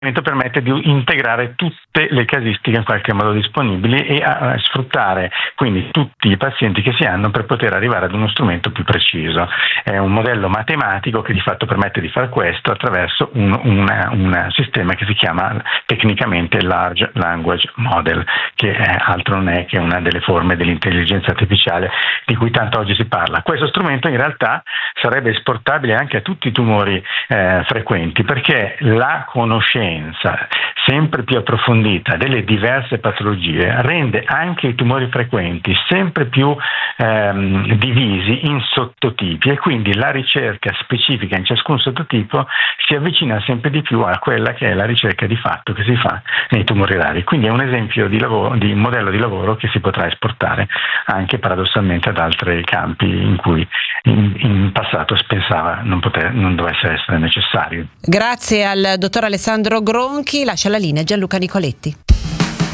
permette di integrare tutte le casistiche in qualche modo disponibili e a sfruttare quindi tutti i pazienti che si hanno per poter arrivare ad uno strumento più preciso. È un modello matematico che di fatto permette di fare questo attraverso un sistema che si chiama tecnicamente Large Language Model, che altro non è che una delle forme dell'intelligenza artificiale di cui tanto oggi si parla. Questo strumento in realtà sarebbe esportabile anche a tutti i tumori frequenti, perché la conoscenza sempre più approfondita delle diverse patologie rende anche i tumori frequenti sempre più divisi in sottotipi, e quindi la ricerca specifica in ciascun sottotipo si avvicina sempre di più a quella che è la ricerca di fatto che si fa nei tumori rari. Quindi è un esempio di modello di lavoro che si potrà esportare anche paradossalmente ad altri campi in cui in passato si pensava non dovesse essere necessario. Grazie al dottor Alessandro Gronchi, lascia la linea Gianluca Nicoletti.